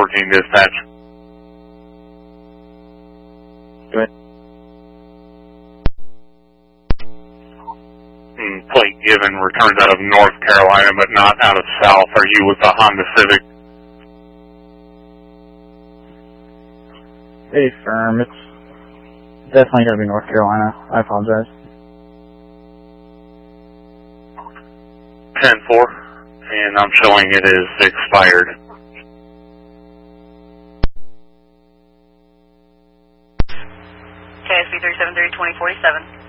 14 dispatch. Go ahead. Plate given returns out of North Carolina, but not out of South. Are you with the Honda Civic? Hey, firm. It's definitely going to be North Carolina. I apologize. 10-4, and I'm showing it is expired. KSB 373-2047.